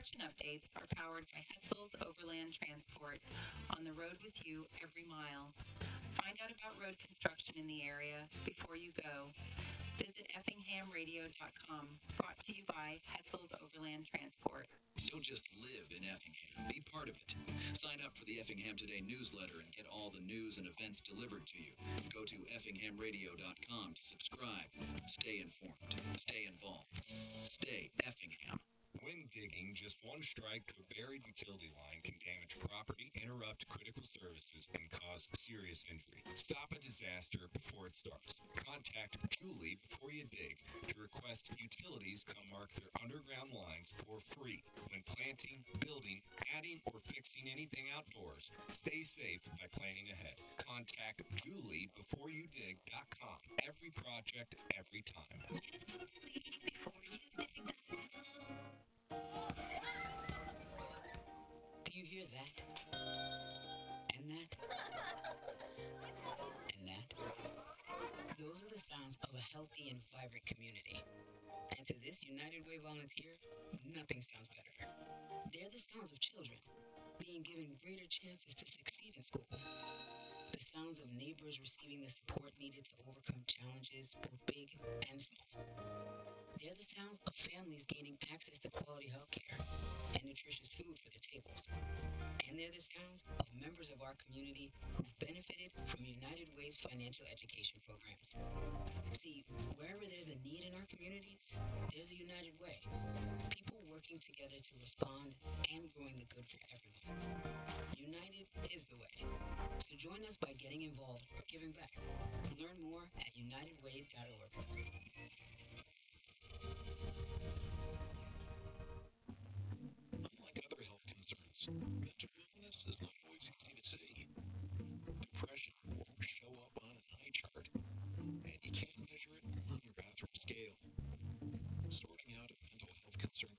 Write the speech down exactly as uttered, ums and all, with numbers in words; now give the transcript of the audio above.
Construction updates are powered by Hetzel's Overland Transport, on the road with you every mile. Find out about road construction in the area before you go. Visit effingham radio dot com, brought to you by Hetzel's Overland Transport. Don't just live in Effingham, be part of it. Sign up for the Effingham Today newsletter and get all the news and events delivered to you. Go to effingham radio dot com to subscribe. Stay informed. Stay involved. Stay Effingham. When digging, just one strike to a buried utility line can damage property, interrupt critical services, and cause serious injury. Stop a disaster before it starts. Contact Julie before you dig to request utilities come mark their underground lines for free. When planting, building, adding, or fixing anything outdoors, stay safe by planning ahead. Contact Julie before you dig dot com. Every project, every time. Before you dig. Do you hear that? And that? And that? Those are the sounds of a healthy and vibrant community. And to this United Way volunteer, nothing sounds better. They're the sounds of children being given greater chances to succeed in school. The sounds of neighbors receiving the support needed to overcome challenges, both big and small. They're the sounds of families gaining access to quality health care and nutritious food for their tables. And they're the sounds of members of our community who've benefited from United Way's financial education programs. See, wherever there's a need in our communities, there's a United Way. People working together to respond and growing the good for everyone. United is the way. So join us by getting involved or giving back. Learn more at united way dot org. Unlike other health concerns, mental illness is not always easy to see. Depression won't show up on an eye chart, and you can't measure it on your bathroom scale. Sorting out a mental health concern